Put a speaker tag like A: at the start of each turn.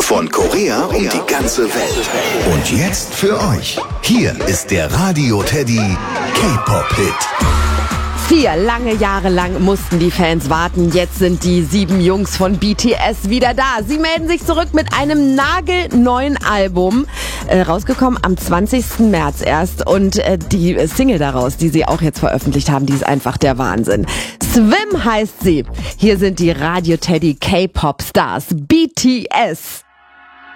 A: Von Korea und die ganze Welt. Und jetzt für euch. Hier ist der Radio Teddy K-Pop-Hit.
B: 4 lange Jahre lang mussten die Fans warten. Jetzt sind die 7 Jungs von BTS wieder da. Sie melden sich zurück mit einem nagelneuen Album. Rausgekommen am 20. März erst. Und die Single daraus, die sie auch jetzt veröffentlicht haben, die ist einfach der Wahnsinn. Swim heißt sie. Hier sind die Radio Teddy K-Pop Stars BTS.